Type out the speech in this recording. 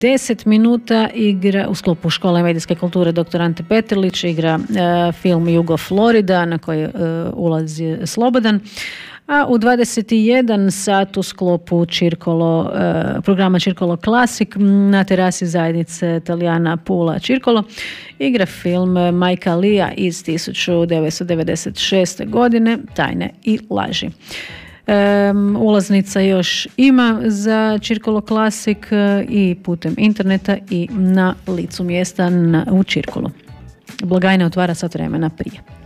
10 minuta igra u sklopu Škole medijske kulture dr. Ante Petrlić, igra film Jugo Florida na koji ulazi slobodan. A u 21 sat u sklopu programa Circolo Classic na terasi zajednice Talijana Pula Circolo igra film Majka Lija iz 1996. godine Tajne i laži. Ulaznica još ima za Circolo Classic i putem interneta i na licu mjesta u Circolo. Blagajna otvara sat vremena prije.